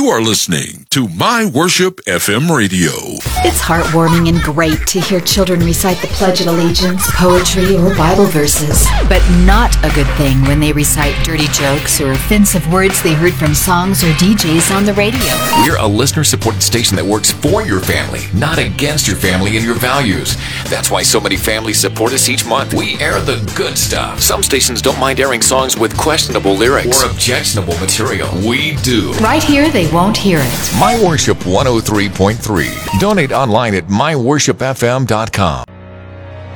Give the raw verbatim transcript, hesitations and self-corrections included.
You are listening to My Worship F M Radio. It's heartwarming and great to hear children recite the Pledge of Allegiance, poetry, or Bible verses. But not a good thing when they recite dirty jokes or offensive words they heard from songs or D Js on the radio. We're a listener-supported station that works for your family, not against your family and your values. That's why so many families support us each month. We air the good stuff. Some stations don't mind airing songs with questionable lyrics or objectionable material. We do. Right here, they won't hear it. My Worship one oh three point three. Donate online at my worship f m dot com.